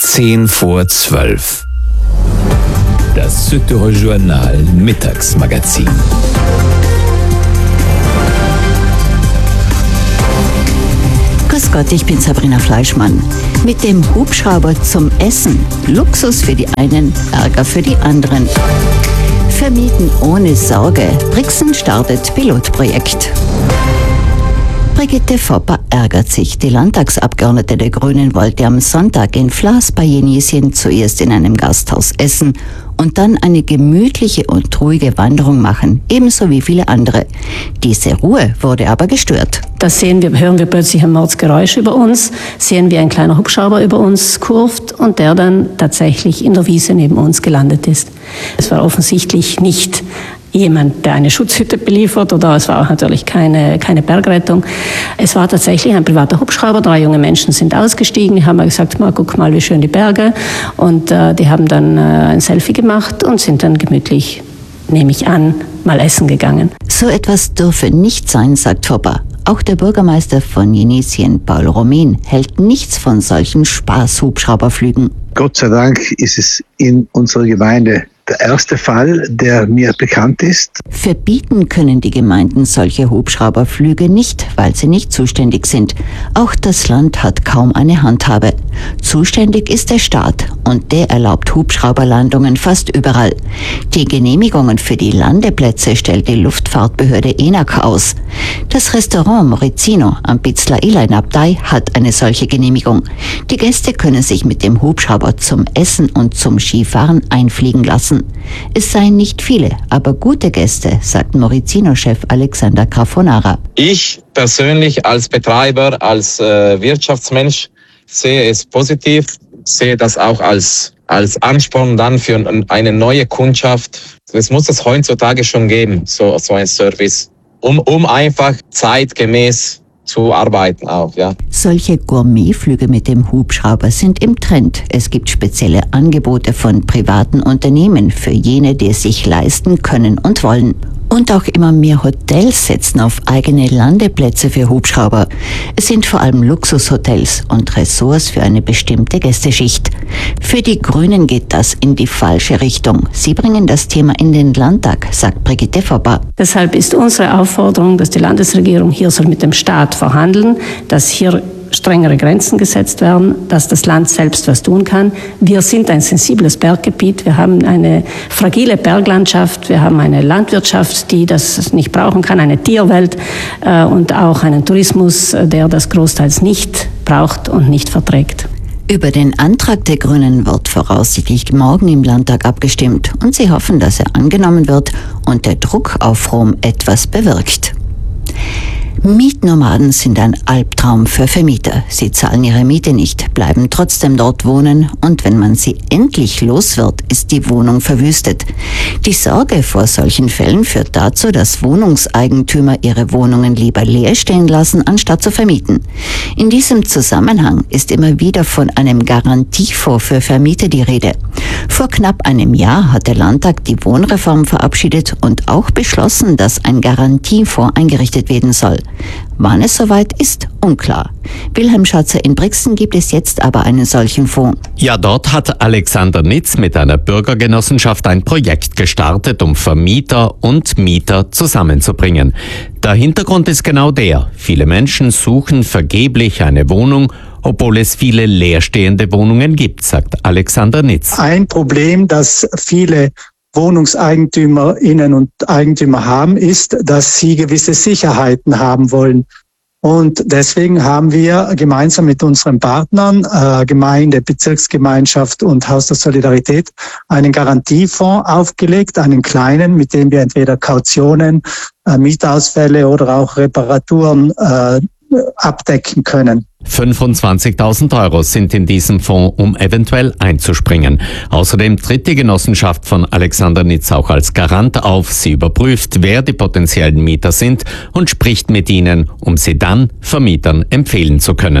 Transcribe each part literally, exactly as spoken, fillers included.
Zehn vor zwölf. Das Süddeutsche Journal Mittagsmagazin. Grüß Gott, ich bin Sabrina Fleischmann. Mit dem Hubschrauber zum Essen. Luxus für die einen, Ärger für die anderen. Vermieten ohne Sorge. Brixen startet Pilotprojekt. Brigitte Fopper ärgert sich. Die Landtagsabgeordnete der Grünen wollte am Sonntag in Flas bei Jenisien zuerst in einem Gasthaus essen und dann eine gemütliche und ruhige Wanderung machen, ebenso wie viele andere. Diese Ruhe wurde aber gestört. Das sehen wir, hören wir plötzlich ein Mordsgeräusch über uns, sehen wir ein kleiner Hubschrauber über uns kurvt und der dann tatsächlich in der Wiese neben uns gelandet ist. Es war offensichtlich nicht jemand, der eine Schutzhütte beliefert, oder es war auch natürlich keine, keine Bergrettung. Es war tatsächlich ein privater Hubschrauber. Drei junge Menschen sind ausgestiegen, die haben gesagt, mal, guck mal, wie schön die Berge. Und äh, die haben dann äh, ein Selfie gemacht und sind dann gemütlich, nehme ich an, mal essen gegangen. So etwas dürfe nicht sein, sagt Fopper. Auch der Bürgermeister von Jenisien, Paul Romin, hält nichts von solchen Spaß-Hubschrauberflügen. Gott sei Dank ist es in unserer Gemeinde der erste Fall, der mir bekannt ist. Verbieten können die Gemeinden solche Hubschrauberflüge nicht, weil sie nicht zuständig sind. Auch das Land hat kaum eine Handhabe. Zuständig ist der Staat und der erlaubt Hubschrauberlandungen fast überall. Die Genehmigungen für die Landeplätze stellt die Luftfahrtbehörde E N A C aus. Das Restaurant Morizino am Pizzla Ila in Abtei hat eine solche Genehmigung. Die Gäste können sich mit dem Hubschrauber zum Essen und zum Skifahren einfliegen lassen. Es seien nicht viele, aber gute Gäste, sagt Morizino-Chef Alexander Crafonara. Ich persönlich als Betreiber, als äh, Wirtschaftsmensch sehe es positiv, sehe das auch als, als Ansporn dann für eine neue Kundschaft. Es muss es heutzutage schon geben, so, so ein Service, um, um einfach zeitgemäß zu arbeiten auch, ja. Solche Gourmetflüge mit dem Hubschrauber sind im Trend. Es gibt spezielle Angebote von privaten Unternehmen für jene, die es sich leisten können und wollen. Und auch immer mehr Hotels setzen auf eigene Landeplätze für Hubschrauber. Es sind vor allem Luxushotels und Ressorts für eine bestimmte Gästeschicht. Für die Grünen geht das in die falsche Richtung. Sie bringen das Thema in den Landtag, sagt Brigitte Fopper. Deshalb ist unsere Aufforderung, dass die Landesregierung hier soll mit dem Staat verhandeln, dass hier strengere Grenzen gesetzt werden, dass das Land selbst was tun kann. Wir sind ein sensibles Berggebiet, wir haben eine fragile Berglandschaft, wir haben eine Landwirtschaft, die das nicht brauchen kann, eine Tierwelt äh, und auch einen Tourismus, der das großteils nicht braucht und nicht verträgt. Über den Antrag der Grünen wird voraussichtlich morgen im Landtag abgestimmt und sie hoffen, dass er angenommen wird und der Druck auf Rom etwas bewirkt. Mietnomaden sind ein Albtraum für Vermieter. Sie zahlen ihre Miete nicht, bleiben trotzdem dort wohnen und wenn man sie endlich los wird, ist die Wohnung verwüstet. Die Sorge vor solchen Fällen führt dazu, dass Wohnungseigentümer ihre Wohnungen lieber leer stehen lassen, anstatt zu vermieten. In diesem Zusammenhang ist immer wieder von einem Garantiefonds für Vermieter die Rede. Vor knapp einem Jahr hat der Landtag die Wohnreform verabschiedet und auch beschlossen, dass ein Garantiefonds eingerichtet werden soll. Wann es soweit ist, unklar. Wilhelm Schatzer, in Brixen gibt es jetzt aber einen solchen Fonds. Ja, dort hat Alexander Nitz mit einer Bürgergenossenschaft ein Projekt gestartet, um Vermieter und Mieter zusammenzubringen. Der Hintergrund ist genau der: Viele Menschen suchen vergeblich eine Wohnung, obwohl es viele leerstehende Wohnungen gibt, sagt Alexander Nitz. Ein Problem, das viele Wohnungseigentümerinnen und Eigentümer haben, ist, dass sie gewisse Sicherheiten haben wollen. Und deswegen haben wir gemeinsam mit unseren Partnern, äh, Gemeinde, Bezirksgemeinschaft und Haus der Solidarität, einen Garantiefonds aufgelegt, einen kleinen, mit dem wir entweder Kautionen, äh, Mietausfälle oder auch Reparaturen äh, abdecken können. fünfundzwanzigtausend Euro sind in diesem Fonds, um eventuell einzuspringen. Außerdem tritt die Genossenschaft von Alexander Nitz auch als Garant auf. Sie überprüft, wer die potenziellen Mieter sind und spricht mit ihnen, um sie dann Vermietern empfehlen zu können.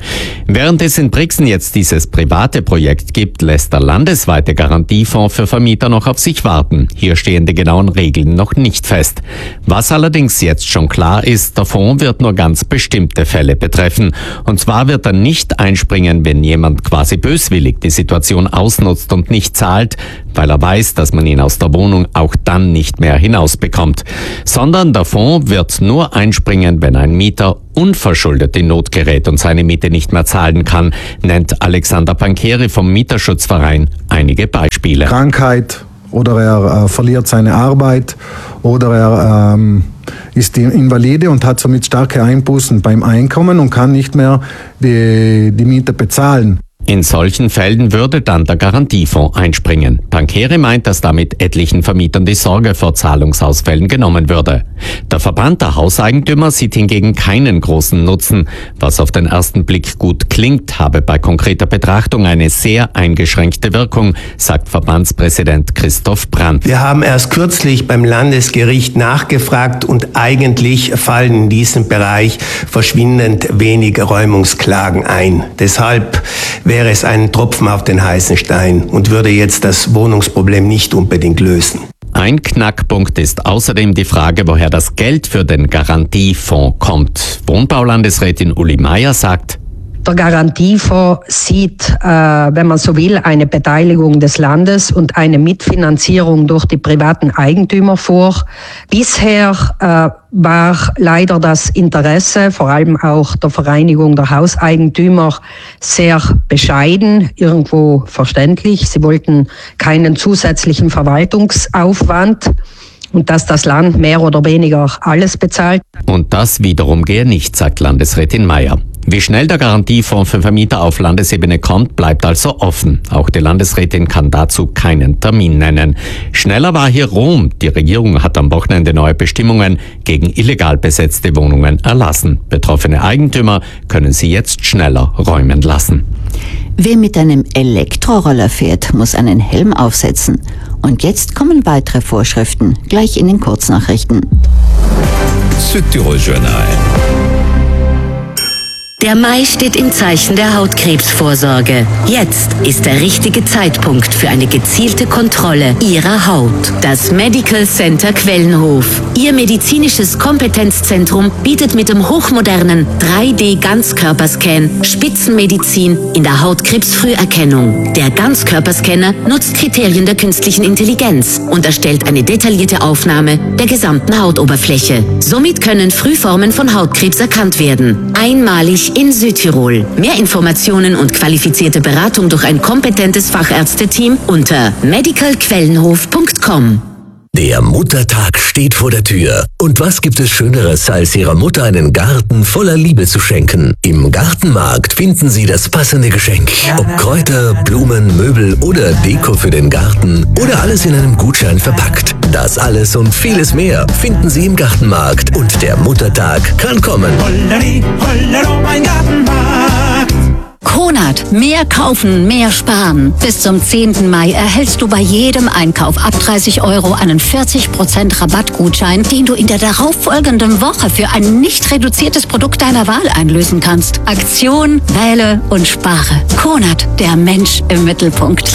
Während es in Brixen jetzt dieses private Projekt gibt, lässt der landesweite Garantiefonds für Vermieter noch auf sich warten. Hier stehen die genauen Regeln noch nicht fest. Was allerdings jetzt schon klar ist, der Fonds wird nur ganz bestimmte Fälle betreffen. Und zwar wird er nicht einspringen, wenn jemand quasi böswillig die Situation ausnutzt und nicht zahlt, weil er weiß, dass man ihn aus der Wohnung auch dann nicht mehr hinausbekommt. Sondern der Fonds wird nur einspringen, wenn ein Mieter unverschuldet in Not gerät und seine Miete nicht mehr zahlen kann, nennt Alexander Pancheri vom Mieterschutzverein einige Beispiele. Krankheit oder er äh, verliert seine Arbeit oder er ähm, ist invalide und hat somit starke Einbußen beim Einkommen und kann nicht mehr die, die Miete bezahlen. In solchen Fällen würde dann der Garantiefonds einspringen. Pancheri meint, dass damit etlichen Vermietern die Sorge vor Zahlungsausfällen genommen würde. Der Verband der Hauseigentümer sieht hingegen keinen großen Nutzen. Was auf den ersten Blick gut klingt, habe bei konkreter Betrachtung eine sehr eingeschränkte Wirkung, sagt Verbandspräsident Christoph Brandt. Wir haben erst kürzlich beim Landesgericht nachgefragt und eigentlich fallen in diesem Bereich verschwindend wenig Räumungsklagen ein. Deshalb wäre es ein Tropfen auf den heißen Stein und würde jetzt das Wohnungsproblem nicht unbedingt lösen. Ein Knackpunkt ist außerdem die Frage, woher das Geld für den Garantiefonds kommt. Wohnbaulandesrätin Uli Meier sagt: Der Garantiefonds sieht, äh, wenn man so will, eine Beteiligung des Landes und eine Mitfinanzierung durch die privaten Eigentümer vor. Bisher äh, war leider das Interesse, vor allem auch der Vereinigung der Hauseigentümer, sehr bescheiden, irgendwo verständlich. Sie wollten keinen zusätzlichen Verwaltungsaufwand und dass das Land mehr oder weniger alles bezahlt. Und das wiederum gehe nicht, sagt Landesrätin Meier. Wie schnell der Garantiefonds für Vermieter auf Landesebene kommt, bleibt also offen. Auch die Landesrätin kann dazu keinen Termin nennen. Schneller war hier Rom. Die Regierung hat am Wochenende neue Bestimmungen gegen illegal besetzte Wohnungen erlassen. Betroffene Eigentümer können sie jetzt schneller räumen lassen. Wer mit einem Elektroroller fährt, muss einen Helm aufsetzen. Und jetzt kommen weitere Vorschriften, gleich in den Kurznachrichten. Südtirol Journal. Der Mai steht im Zeichen der Hautkrebsvorsorge. Jetzt ist der richtige Zeitpunkt für eine gezielte Kontrolle Ihrer Haut. Das Medical Center Quellenhof. Ihr medizinisches Kompetenzzentrum bietet mit dem hochmodernen drei D Ganzkörperscan Spitzenmedizin in der Hautkrebsfrüherkennung. Der Ganzkörperscanner nutzt Kriterien der künstlichen Intelligenz und erstellt eine detaillierte Aufnahme der gesamten Hautoberfläche. Somit können Frühformen von Hautkrebs erkannt werden. Einmalig in Südtirol. Mehr Informationen und qualifizierte Beratung durch ein kompetentes Fachärzteteam unter medical quellenhof punkt com. Der Muttertag steht vor der Tür. Und was gibt es Schöneres, als Ihrer Mutter einen Garten voller Liebe zu schenken? Im Gartenmarkt finden Sie das passende Geschenk. Ob Kräuter, Blumen, Möbel oder Deko für den Garten oder alles in einem Gutschein verpackt. Das alles und vieles mehr finden Sie im Gartenmarkt. Und der Muttertag kann kommen. Holleri, hollero, mein Gartenmarkt. Kronat. Mehr kaufen, mehr sparen. Bis zum zehnten Mai erhältst du bei jedem Einkauf ab dreißig Euro einen vierzig Prozent Rabattgutschein, den du in der darauffolgenden Woche für ein nicht reduziertes Produkt deiner Wahl einlösen kannst. Aktion, wähle und spare. Kronat, der Mensch im Mittelpunkt.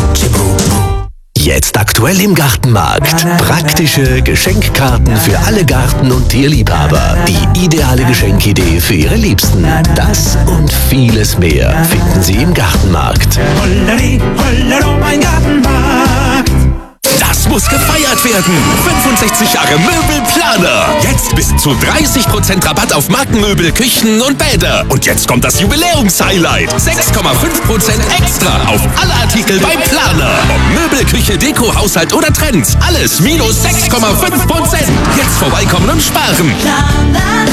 Jetzt aktuell im Gartenmarkt. Praktische Geschenkkarten für alle Garten- und Tierliebhaber. Die ideale Geschenkidee für Ihre Liebsten. Das und vieles mehr finden Sie im Gartenmarkt. Holleri, hollero, mein Gartenmarkt. Das muss gefeiert werden. fünfundsechzig Jahre Möbelplaner. Jetzt bis zu dreißig Prozent Rabatt auf Markenmöbel, Küchen und Bäder. Und jetzt kommt das Jubiläumshighlight. sechs Komma fünf Prozent extra auf alle Artikel beim Planer. Ob Möbel, Küche, Deko, Haushalt oder Trends. Alles minus sechs Komma fünf Prozent. Jetzt vorbeikommen und sparen. Planer,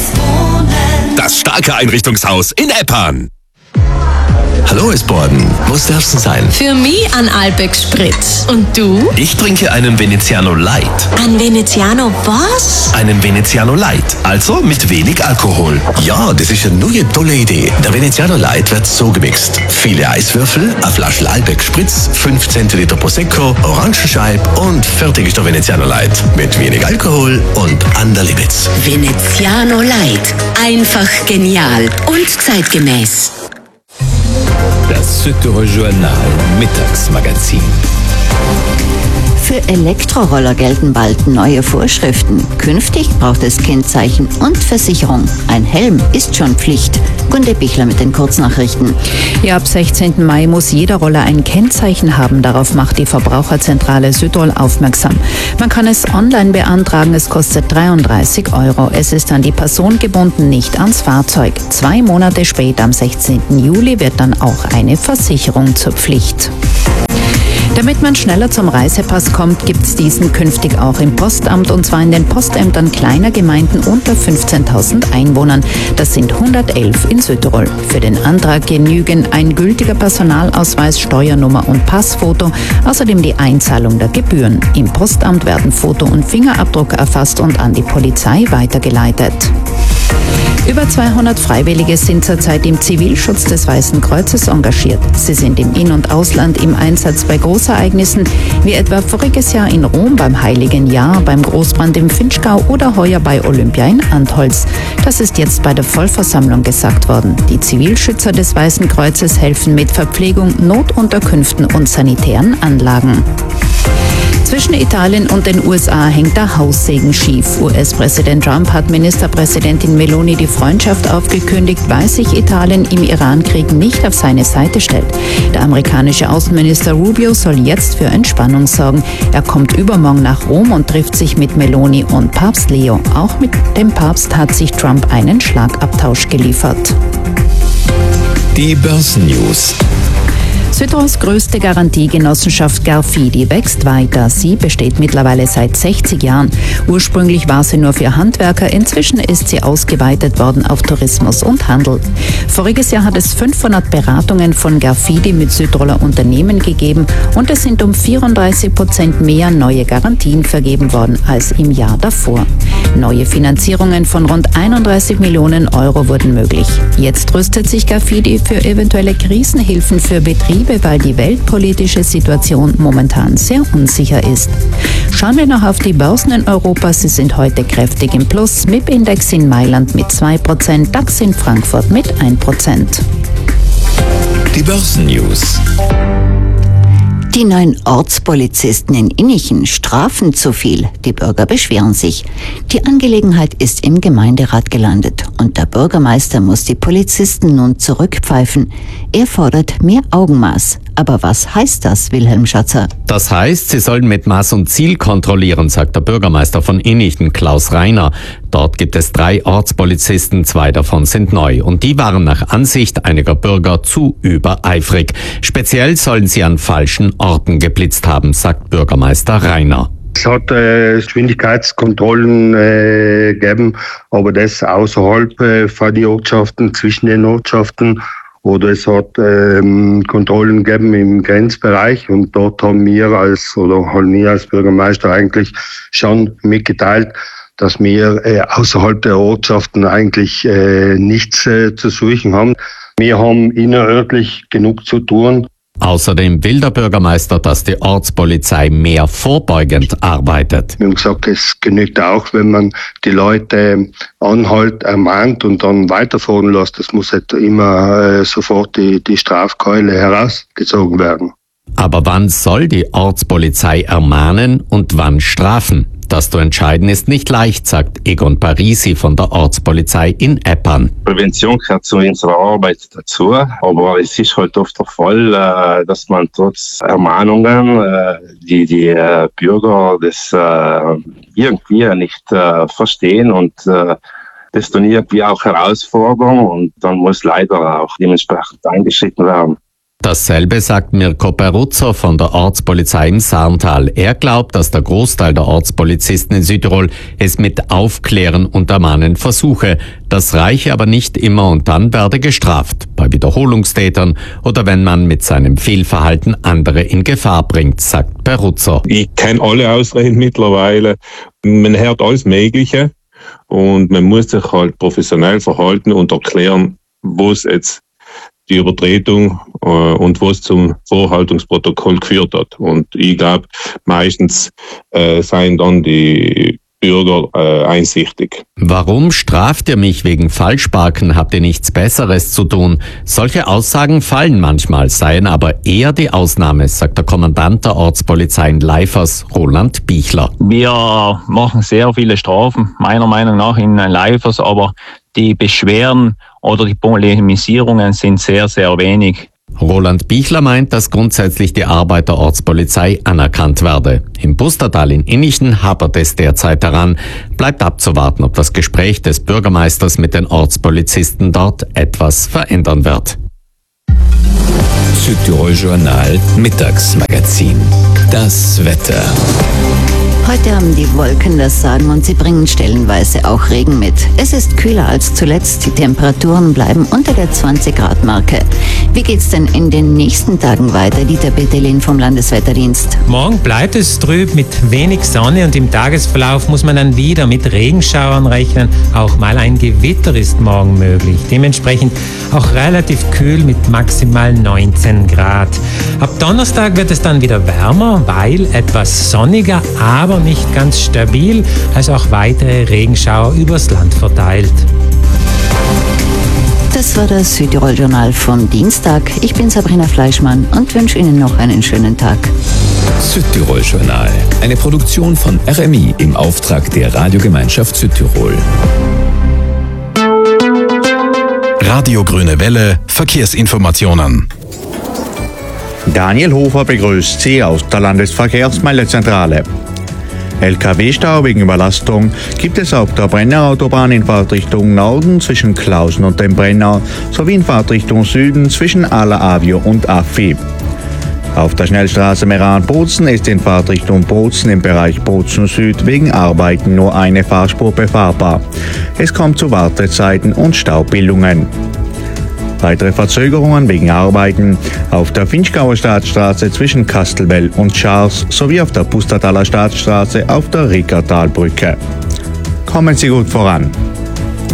Erlebniswohnen. Das starke Einrichtungshaus in Eppan. Hallo Esborden, Was darf's denn sein? Für mich ein Alpex Spritz. Und du? Ich trinke einen Veneziano Light. Ein Veneziano was? Einen Veneziano Light, also mit wenig Alkohol. Ja, das ist eine neue tolle Idee. Der Veneziano Light wird so gemixt. Viele Eiswürfel, eine Flasche Alpex Spritz, fünf Zentiliter Prosecco, Orangenscheib und fertig ist der Veneziano Light. Mit wenig Alkohol und an der Limits. Veneziano Light. Einfach genial und zeitgemäß. Das Südtirol-Journal Mittagsmagazin. Für Elektroroller gelten bald neue Vorschriften. Künftig braucht es Kennzeichen und Versicherung. Ein Helm ist schon Pflicht. Gunde Bichler mit den Kurznachrichten. Ja, ab sechzehnten Mai muss jeder Roller ein Kennzeichen haben. Darauf macht die Verbraucherzentrale Südtirol aufmerksam. Man kann es online beantragen. Es kostet dreiunddreißig Euro. Es ist an die Person gebunden, nicht ans Fahrzeug. Zwei Monate später, am sechzehnten Juli, wird dann auch eine Versicherung zur Pflicht. Damit man schneller zum Reisepass kommt, gibt es diesen künftig auch im Postamt, und zwar in den Postämtern kleiner Gemeinden unter fünfzehntausend Einwohnern. Das sind hundertelf in Südtirol. Für den Antrag genügen ein gültiger Personalausweis, Steuernummer und Passfoto, außerdem die Einzahlung der Gebühren. Im Postamt werden Foto und Fingerabdruck erfasst und an die Polizei weitergeleitet. Über zweihundert Freiwillige sind zurzeit im Zivilschutz des Weißen Kreuzes engagiert. Sie sind im In- und Ausland im Einsatz bei Großereignissen, wie etwa voriges Jahr in Rom beim Heiligen Jahr, beim Großbrand im Finchgau oder heuer bei Olympia in Antholz. Das ist jetzt bei der Vollversammlung gesagt worden. Die Zivilschützer des Weißen Kreuzes helfen mit Verpflegung, Notunterkünften und sanitären Anlagen. Zwischen Italien und den U S A hängt der Haussegen schief. U S-Präsident Trump hat Ministerpräsidentin Meloni die Freundschaft aufgekündigt, weil sich Italien im Iran-Krieg nicht auf seine Seite stellt. Der amerikanische Außenminister Rubio soll jetzt für Entspannung sorgen. Er kommt übermorgen nach Rom und trifft sich mit Meloni und Papst Leo. Auch mit dem Papst hat sich Trump einen Schlagabtausch geliefert. Die Börsennews. Südtirols größte Garantiegenossenschaft Garfidi wächst weiter. Sie besteht mittlerweile seit sechzig Jahren. Ursprünglich war sie nur für Handwerker, inzwischen ist sie ausgeweitet worden auf Tourismus und Handel. Voriges Jahr hat es fünfhundert Beratungen von Garfidi mit Südtiroler Unternehmen gegeben und es sind um vierunddreißig Prozent mehr neue Garantien vergeben worden als im Jahr davor. Neue Finanzierungen von rund einunddreißig Millionen Euro wurden möglich. Jetzt rüstet sich Garfidi für eventuelle Krisenhilfen für Betriebe, weil die weltpolitische Situation momentan sehr unsicher ist. Schauen wir noch auf die Börsen in Europa. Sie sind heute kräftig im Plus. M I P-Index in Mailand mit zwei Prozent, DAX in Frankfurt mit ein Prozent. Die Börsennews. Die neuen Ortspolizisten in Innichen strafen zu viel. Die Bürger beschweren sich. Die Angelegenheit ist im Gemeinderat gelandet und der Bürgermeister muss die Polizisten nun zurückpfeifen. Er fordert mehr Augenmaß. Aber was heißt das, Wilhelm Schatzer? Das heißt, sie sollen mit Maß und Ziel kontrollieren, sagt der Bürgermeister von Innichen, Klaus Reiner. Dort gibt es drei Ortspolizisten, zwei davon sind neu. Und die waren nach Ansicht einiger Bürger zu übereifrig. Speziell sollen sie an falschen Orten geblitzt haben, sagt Bürgermeister Reiner. Es hat äh, Geschwindigkeitskontrollen äh, gegeben, aber das außerhalb äh, von den Ortschaften, zwischen den Ortschaften. Oder es hat ähm, Kontrollen gegeben im Grenzbereich und dort haben wir als, oder haben wir als Bürgermeister eigentlich schon mitgeteilt, dass wir äh, außerhalb der Ortschaften eigentlich äh, nichts äh, zu suchen haben. Wir haben innerörtlich genug zu tun. Außerdem will der Bürgermeister, dass die Ortspolizei mehr vorbeugend arbeitet. Wir haben gesagt, es genügt auch, wenn man die Leute anhält, ermahnt und dann weiterfahren lässt. Es muss halt immer äh, sofort die, die Strafkeule herausgezogen werden. Aber wann soll die Ortspolizei ermahnen und wann strafen? Das zu entscheiden ist nicht leicht, sagt Egon Parisi von der Ortspolizei in Eppern. Prävention gehört zu unserer Arbeit dazu, aber es ist halt oft der Fall, dass man trotz Ermahnungen die, die Bürger das irgendwie nicht verstehen und das dann irgendwie auch herausfordern und dann muss leider auch dementsprechend eingeschritten werden. Dasselbe sagt Mirko Peruzzo von der Ortspolizei im Sarntal. Er glaubt, dass der Großteil der Ortspolizisten in Südtirol es mit Aufklären und Ermahnen versuche. Das reiche aber nicht immer und dann werde gestraft. bei Wiederholungstätern oder wenn man mit seinem Fehlverhalten andere in Gefahr bringt, sagt Peruzzo. Ich kenne alle Ausreden mittlerweile. Man hört alles Mögliche und man muss sich halt professionell verhalten und erklären, was jetzt die Übertretung äh, und was zum Vorhaltungsprotokoll geführt hat. Und ich glaube, meistens äh, seien dann die Bürger äh, einsichtig. Warum straft ihr mich wegen Falschparken? Habt ihr nichts Besseres zu tun? Solche Aussagen fallen manchmal, seien aber eher die Ausnahme, sagt der Kommandant der Ortspolizei in Leifers, Roland Bichler. Wir machen sehr viele Strafen, meiner Meinung nach in Leifers, aber die Beschwerden oder die Polemisierungen sind sehr, sehr wenig. Roland Bichler meint, dass grundsätzlich die Arbeit der Ortspolizei anerkannt werde. Im Pustertal in Innichen hapert es derzeit daran. Bleibt abzuwarten, ob das Gespräch des Bürgermeisters mit den Ortspolizisten dort etwas verändern wird. Südtirol Journal Mittagsmagazin. Das Wetter. Heute haben die Wolken das Sagen und sie bringen stellenweise auch Regen mit. Es ist kühler als zuletzt, die Temperaturen bleiben unter der zwanzig Grad Marke. Wie geht's denn in den nächsten Tagen weiter? Dieter Petelin vom Landeswetterdienst. Morgen bleibt es trüb mit wenig Sonne und im Tagesverlauf muss man dann wieder mit Regenschauern rechnen. Auch mal ein Gewitter ist morgen möglich. Dementsprechend auch relativ kühl mit maximal neunzehn Grad. Ab Donnerstag wird es dann wieder wärmer, weil etwas sonniger, aber nicht ganz stabil, also auch weitere Regenschauer übers Land verteilt. Das war das Südtirol-Journal vom Dienstag. Ich bin Sabrina Fleischmann und wünsche Ihnen noch einen schönen Tag. Südtirol-Journal, eine Produktion von R M I im Auftrag der Radiogemeinschaft Südtirol. Radio Grüne Welle, Verkehrsinformationen. Daniel Hofer begrüßt Sie aus der Landesverkehrsmeldezentrale. L K W-Stau wegen Überlastung gibt es auf der Brenner-Autobahn in Fahrtrichtung Norden zwischen Klausen und dem Brenner sowie in Fahrtrichtung Süden zwischen Ala Avio und Affi. Auf der Schnellstraße Meran-Bozen ist in Fahrtrichtung Bozen im Bereich Bozen Süd wegen Arbeiten nur eine Fahrspur befahrbar. Es kommt zu Wartezeiten und Staubildungen. Weitere Verzögerungen wegen Arbeiten auf der Finchgauer Staatsstraße zwischen Kastelwell und Schars sowie auf der Pustertaler Staatsstraße auf der Rickertalbrücke. Kommen Sie gut voran.